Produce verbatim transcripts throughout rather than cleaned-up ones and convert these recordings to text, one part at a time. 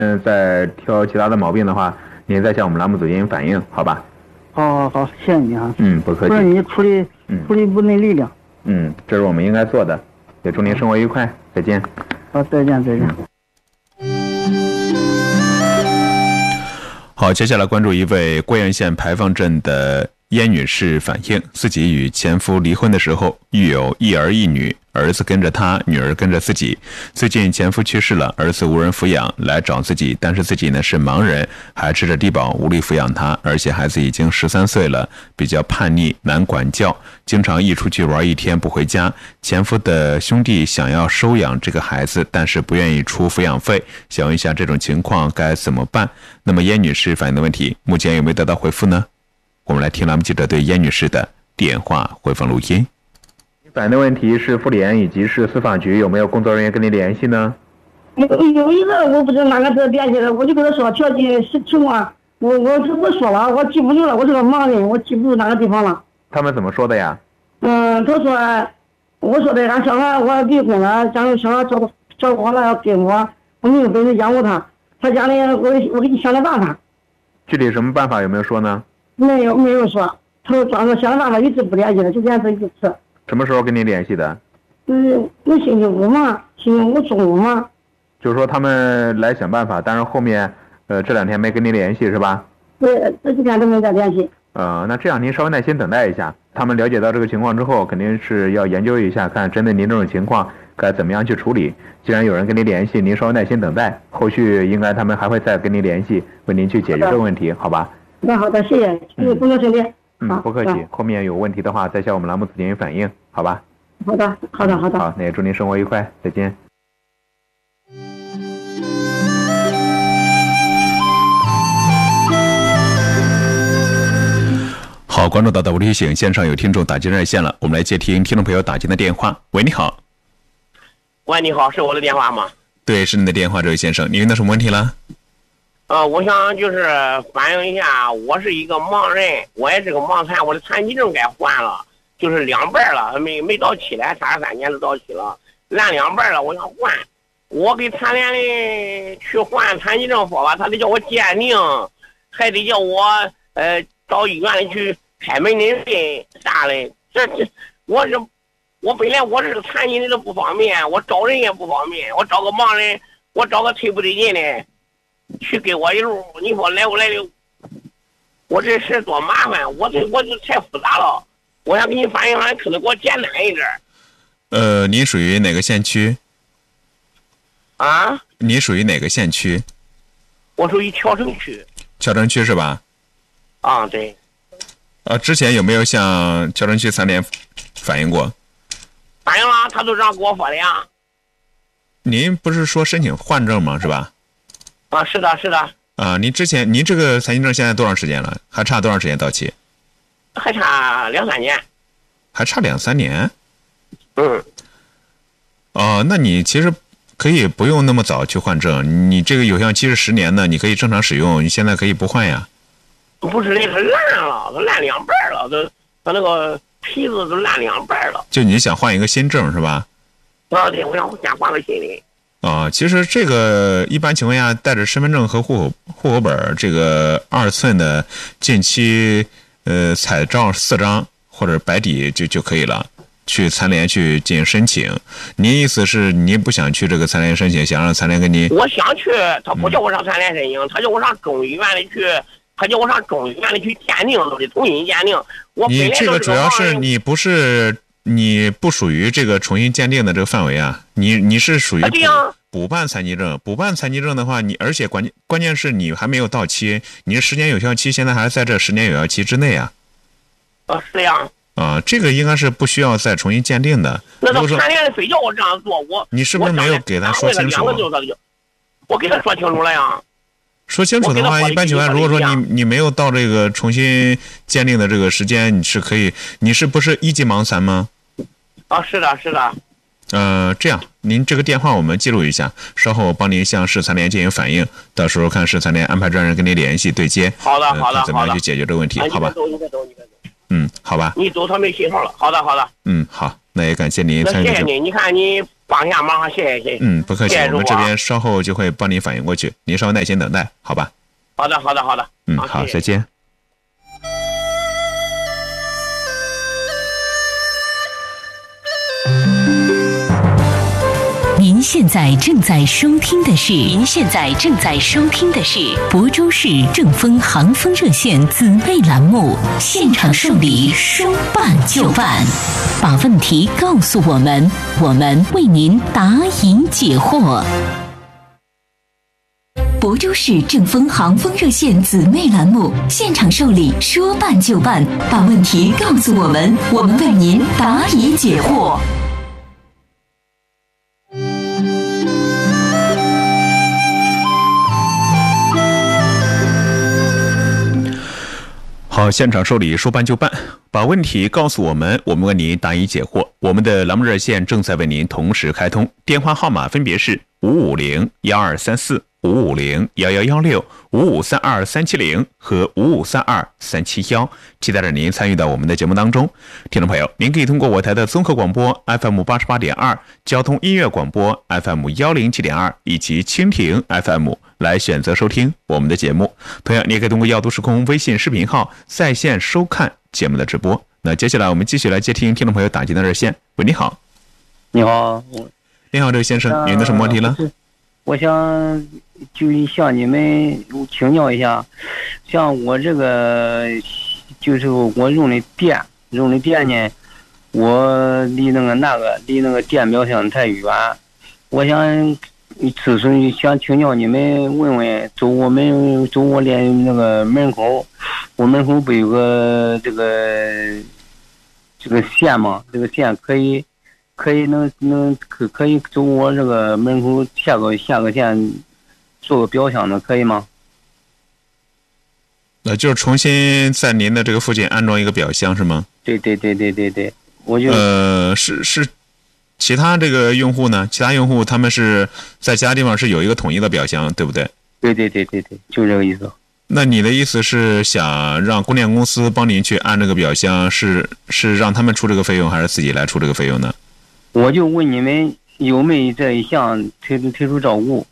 嗯，再挑其他的毛病的话，您再向我们栏目组进行反映，好吧？ 好好好，谢谢你啊。 嗯，不客气。 不是你出力，嗯，出力不内力量。 嗯，这是我们应该做的。也祝您生活愉快，再见。 好，再见，再见。 好，接下来关注一位桂阳县牌坊镇的燕女士反映，自己与前夫离婚的时候育有一儿一女，儿子跟着她，女儿跟着自己。最近前夫去世了，儿子无人抚养，来找自己，但是自己呢是盲人，还吃着低保，无力抚养他，而且孩子已经十三岁了，比较叛逆，难管教，经常一出去玩一天不回家。前夫的兄弟想要收养这个孩子，但是不愿意出抚养费，想问一下这种情况该怎么办？那么燕女士反映的问题，目前有没有得到回复呢？我们来听栏目记者对燕女士的电话回放录音。 反映的问题是妇联以及市司法局有没有工作人员跟您联系呢？ 有有一个我不知道哪个是联系的，我就跟他说调解情况，我我我说了，我记不住了，我是个盲人，我记不住哪个地方了。 他们怎么说的呀？ 嗯，他说，我说的俺小孩我离婚了，将来小孩照顾照顾好了要给我，我没有本事养活他，他家里我我给你想点办法。 具体什么办法有没有说呢？ 没有没有说，他说装作想办法一直不联系了，就连这一次。 什么时候跟您联系的？ 嗯，那星期五嘛，星期五中午嘛。 就是说他们来想办法，但是后面呃这两天没跟您联系是吧？ 对，这几天都没再联系。 呃，那这样您稍微耐心等待一下，他们了解到这个情况之后，肯定是要研究一下，看针对您这种情况该怎么样去处理。既然有人跟您联系，您稍微耐心等待，后续应该他们还会再跟您联系，为您去解决这个问题，好吧？ 那好的，谢谢，谢谢工作顺利。 嗯，不客气。后面有问题的话，再向我们栏目组进行反映，好吧？ 好的，好的，好的。 好，那也祝您生活愉快，再见。 好，关注到的无提醒，线上有听众打进热线了，我们来接听听众朋友打进的电话。喂，你好。 喂，你好，是我的电话吗？ 对，是你的电话，这位先生，你遇到什么问题了？ 呃，我想就是反映一下，我是一个盲人，我也是个盲残，我的残疾证该换了，就是两半了，没没到期嘞，三十三年都到期了，烂两半了，我想换。我给残联的去换残疾证说吧，他得叫我鉴定，还得叫我呃到医院里去开门诊费啥的。这这，我是我本来我是个残疾人都不方便，我找人也不方便，我找个盲人，我找个忒不得劲的。去给我一路，你说来不来的？我这事多麻烦，我这我这太复杂了。我想给你反映反映，可能给我简单一点。 呃，您属于哪个县区？ 啊？ 你属于哪个县区？ 我属于谯城区。 谯城区是吧？ 啊，对。 呃，之前有没有向谯城区残联反映过？ 反映了，他都这样给我说的呀。 您不是说申请换证吗？是吧？ 啊，是的，是的。 啊，您之前您这个残疾证现在多长时间了？还差多长时间到期？ 还差两三年。 还差两三年？ 嗯。 哦，那你其实可以不用那么早去换证，你这个有效期是十年的，你可以正常使用，你现在可以不换呀。 不是，那是烂了，都烂两半了，都它那个皮子都烂两半了。 就你想换一个新证是吧？ 啊，对，我想先换个新的。 啊，其实这个一般情况下带着身份证和户口户口本这个二寸的近期呃彩照四张或者白底就就可以了，去残联去进行申请。您意思是您不想去这个残联申请，想让残联跟您？ 我想去，他不叫我上残联申请，嗯、他叫我上中医院里去，他叫我上中医院里去鉴定，都得重新鉴定。我你这个主要是你不是。你不属于这个重新鉴定的这个范围啊，你你是属于补、啊、补办残疾证，补办残疾证的话，你而且关键关键是你还没有到期，你的十年有效期现在还在这十年有效期之内啊。 啊，是呀。 啊，这个应该是不需要再重新鉴定的。 那他残联的非叫我这样做，我你是不是没有给他说清楚？ 我给他说清楚了呀。 说清楚的话，一般情况下，如果说你你没有到这个重新鉴定的这个时间，你是可以，你是不是一级盲残吗？ 啊，是的，是的。 呃，这样，您这个电话我们记录一下，稍后帮您向市残联进行反映，到时候看市残联安排专人跟您联系对接。 好的，好的， 呃、怎么样去解决这个问题？好吧。嗯，好吧。 你走，他没信号了。好的，好的。 嗯，好，那也感谢您参与。 谢谢您，你看你帮一下忙，谢谢谢谢。 嗯，不客气， 谢谢我们这边稍后就会帮您反映过去，您稍微耐心等待，好吧？ 好的，好的，好的。 嗯，好， 谢谢再见。 您现在正在收听的是，您现在正在收听的是亳州市正风航风热线姊妹栏目，现场受理，说办就办，把问题告诉我们，我们为您答疑解惑。亳州市正风航风热线姊妹栏目，现场受理，说办就办，把问题告诉我们，我们为您答疑解惑。 好，现场受理，说办就办，把问题告诉我们，我们为您答疑解惑。我们的栏目热线正在为您同时开通，电话号码分别是五五零幺二三四、五五零幺幺幺六、五五三二三七零和五五三二三七幺，期待着您参与到我们的节目当中。听众朋友，您可以通过我台的综合广播 F M 八十八点二、交通音乐广播 F M 幺零七点二以及蜻蜓 F M。来选择收听我们的节目，同样你也可以通过耀都时空微信视频号在线收看节目的直播。那接下来我们继续来接听听众朋友打进的热线。喂，你好。 你好， 你好，这位先生，您的什么问题呢？ 我想就向你们请教一下，像我这个就是我用的电，用的电呢，我离那个那个离那个电表线太远，我想。此时想请教你们问问，走我们走我连那个门口，我门口不有个这个这个线吗？这个线可以可以能能可可以走我这个门口下个下个线做个标箱的，可以吗？ 呃，就是重新在您的这个附近安装一个表箱是吗？ 对对对对对对，我就呃是是。其他这个用户呢？其他用户他们是在其他地方是有一个统一的表箱，对不对？ 对对对对对，就这个意思。 那你的意思是想让供电公司帮您去安这个表箱，是是让他们出这个费用，还是自己来出这个费用呢？ 我就问你们有没有这一项推出推出照顾？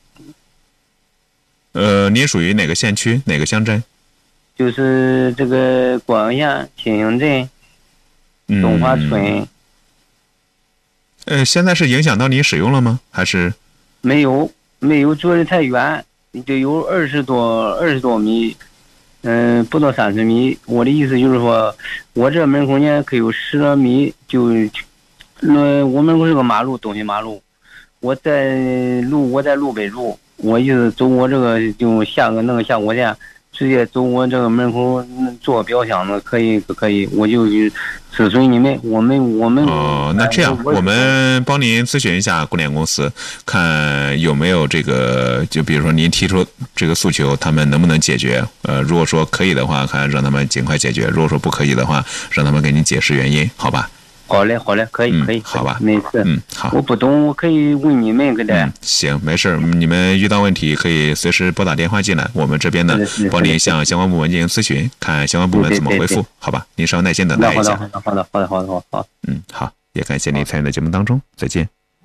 呃，您属于哪个县区、哪个乡镇？ 就是这个广县新兴镇东华村。嗯呃，现在是影响到你使用了吗？还是没有没有，坐的太远，得有二十多二十多米，嗯、呃，不到三十米。我的意思就是说，我这门口呢可有十来米，就，呃，我门口是个马路，东西马路，我在路我在路北住，我意思走我这个就下个那个下火线。直接走我这个门口做标箱的，可以可以，我就咨询你们，我们我们哦，那这样我们帮您咨询一下供电公司，看有没有这个，就比如说您提出这个诉求，他们能不能解决？呃，如果说可以的话，看让他们尽快解决；如果说不可以的话，让他们给您解释原因，好吧？ 好嘞，好嘞，可以， 嗯、 可以， 好吧， 没事。 嗯，好。 我不懂，我可以问你们，给的、 嗯。行，没事，你们遇到问题可以随时拨打电话进来，我们这边呢帮您向相关部门进行咨询，看相关部门怎么回复， 对对对对好吧？您稍耐心等待一下。 好的，好的，好的，好的，好的，好。 嗯，好，也感谢您参与到节目当中，再见。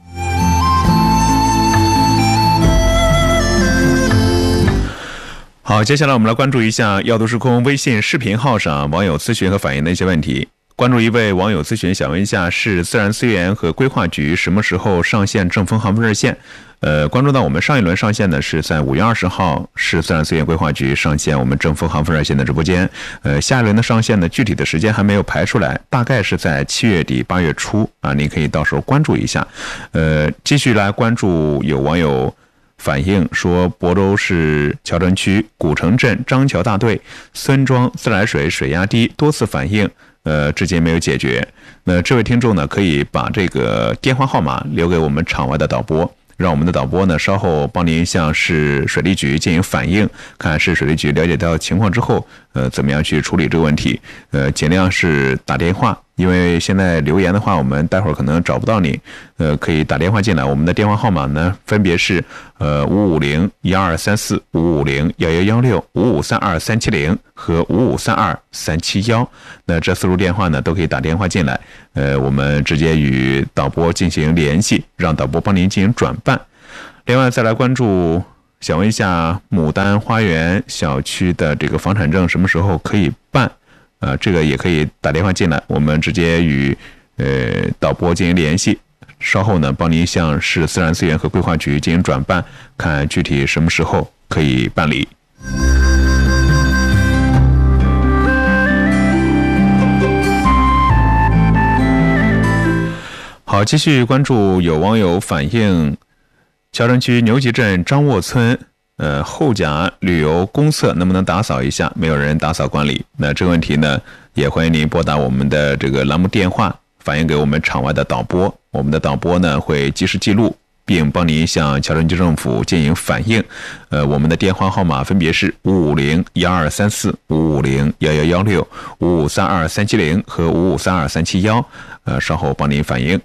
好，接下来我们来关注一下耀都时空微信视频号上网友咨询和反映的一些问题。关注一位网友咨询，想问一下市自然资源和规划局什么时候上线正风航风热线？呃，关注到我们上一轮上线呢是在五月二十号，市自然资源规划局上线我们正风航风热线的直播间。呃，下一轮的上线呢，具体的时间还没有排出来，大概是在七月底八月初啊，您可以到时候关注一下。呃，继续来关注有网友反映说，亳州市谯川区古城镇张桥大队孙庄自来水水压低，多次反映。呃，至今没有解决。那这位听众呢，可以把这个电话号码留给我们场外的导播，让我们的导播呢稍后帮您向市水利局进行反映，看市水利局了解到情况之后，呃，怎么样去处理这个问题。呃，尽量是打电话因为现在留言的话，我们待会儿可能找不到你，呃，可以打电话进来。我们的电话号码呢，分别是呃五五零一二三四、五五零幺幺幺六、五五三二三七零和五五三二三七幺。那这四路电话呢，都可以打电话进来，呃，我们直接与导播进行联系，让导播帮您进行转办。另外，再来关注，想问一下牡丹花园小区的这个房产证什么时候可以办？呃，这个也可以打电话进来，我们直接与呃导播进行联系，稍后呢帮您向市自然资源和规划局进行转办，看具体什么时候可以办理。好，继续关注有网友反映，桥城区牛集镇张沃村呃，后甲旅游公厕能不能打扫一下？没有人打扫管理。那这个问题呢，也欢迎您拨打我们的这个栏目电话，反映给我们场外的导播。我们的导播呢会及时记录，并帮您向桥城区政府进行反映。呃，我们的电话号码分别是五五零一二三四、五五零幺幺幺六、五五三二三七零和五五三二三七幺。呃，稍后帮您反映。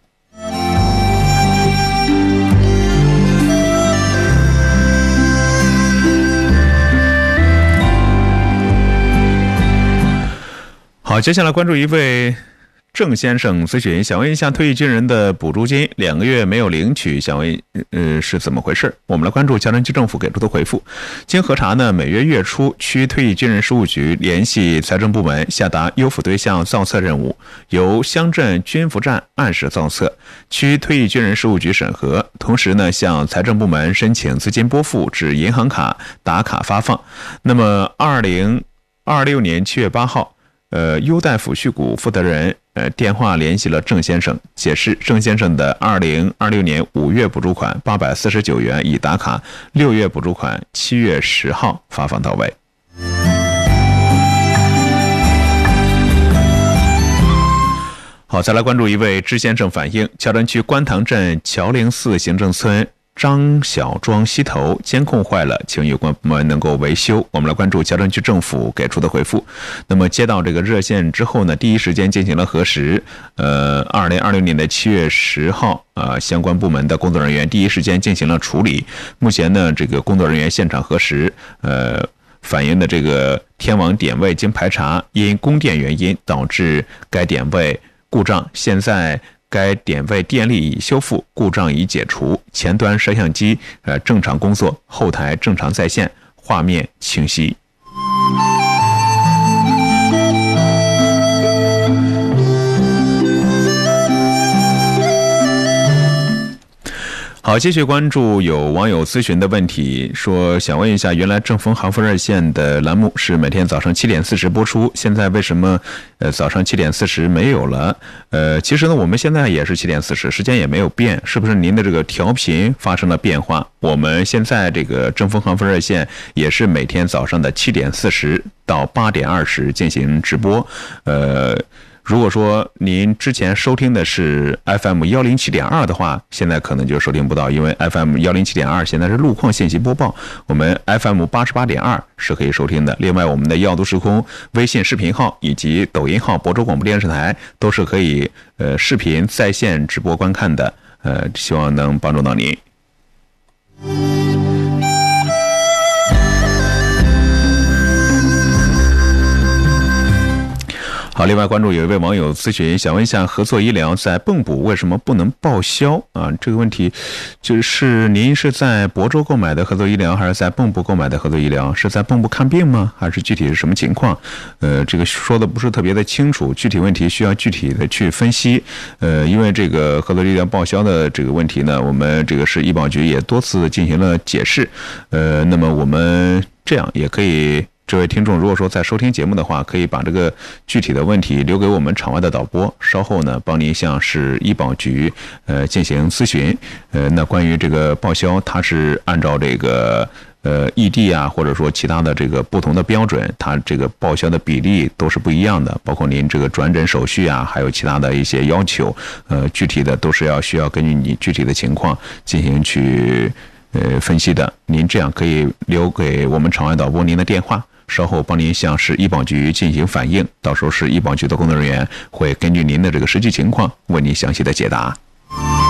好，接下来关注一位郑先生咨询，想问一下退役军人的补助金两个月没有领取，想问呃是怎么回事？我们来关注桥城区政府给出的回复。经核查呢，每月月初区退役军人事务局联系财政部门下达优抚对象造册任务，由乡镇军服站按时造册，区退役军人事务局审核，同时呢向财政部门申请资金拨付至银行卡打卡发放。那么二零二六年七月八号。呃，优待抚恤股负责人呃电话联系了郑先生，解释郑先生的二零二六年五月补助款八百四十九元已打卡，六月补助款七月十号发放到位。好，再来关注一位支先生反映，桥城区观塘镇桥陵寺行政村张小庄西头监控坏了，请有关部门能够维修。我们来关注桥城区政府给出的回复。那么接到这个热线之后呢，第一时间进行了核实。呃，二零二六年的七月十号，呃，相关部门的工作人员第一时间进行了处理。目前呢，这个工作人员现场核实，呃，反映的这个天网点位经排查，因供电原因导致该点位故障，现在该点位电力已修复，故障已解除，前端摄像机呃正常工作，后台正常在线，画面清晰。好，继续关注有网友咨询的问题，说想问一下，原来正风航风热线的栏目是每天早上七点四十播出，现在为什么呃早上七点四十没有了？呃，其实呢，我们现在也是七点四十，时间也没有变，是不是您的这个调频发生了变化？我们现在这个正风航风热线也是每天早上的七点四十到八点二十进行直播，呃。如果说您之前收听的是 F M 一零七点二 的话，现在可能就收听不到，因为 F M 一零七点二 现在是路况信息播报，我们 F M 八十八点二 是可以收听的。另外，我们的耀都时空微信视频号以及抖音号亳州广播电视台都是可以呃视频在线直播观看的，呃，希望能帮助到您。好，另外关注有一位网友咨询，想问一下合作医疗在蚌埠为什么不能报销啊？这个问题就是您是在亳州购买的合作医疗，还是在蚌埠购买的合作医疗？是在蚌埠看病吗？还是具体是什么情况？呃，这个说的不是特别的清楚，具体问题需要具体的去分析。呃，因为这个合作医疗报销的这个问题呢，我们这个市医保局也多次进行了解释。呃，那么我们这样也可以。这位听众如果说在收听节目的话，可以把这个具体的问题留给我们场外的导播，稍后呢帮您向市医保局呃进行咨询。呃，那关于这个报销，它是按照这个呃异地啊，或者说其他的这个不同的标准，它这个报销的比例都是不一样的，包括您这个转诊手续啊，还有其他的一些要求，呃，具体的都是要需要根据你具体的情况进行去呃分析的。您这样可以留给我们场外导播您的电话。 稍后帮您向市医保局进行反映，到时候市医保局的工作人员会根据您的这个实际情况为您详细的解答。